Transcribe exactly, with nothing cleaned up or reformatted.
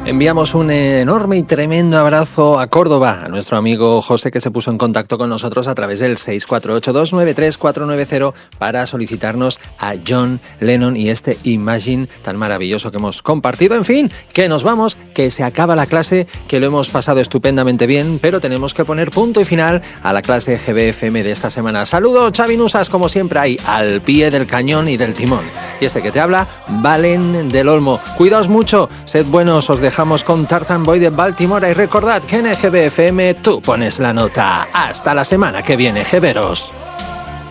Enviamos un enorme y tremendo abrazo a Córdoba, a nuestro amigo José, que se puso en contacto con nosotros a través del seis cuatro ocho dos nueve tres cuatro nueve cero para solicitarnos a John Lennon y este Imagine tan maravilloso que hemos compartido. En fin, que nos vamos, que se acaba la clase, que lo hemos pasado estupendamente bien, pero tenemos que poner punto y final a la clase G B F M de esta semana. Saludos, Xavi Nusas, como siempre, ahí al pie del cañón y del timón. Y este que te habla, Valen del Olmo. Cuidaos mucho, sed buenos, os dejamos con Tarzan Boy de Baltimore y recordad que en G B F M tú pones la nota. Hasta la semana que viene, Geberos.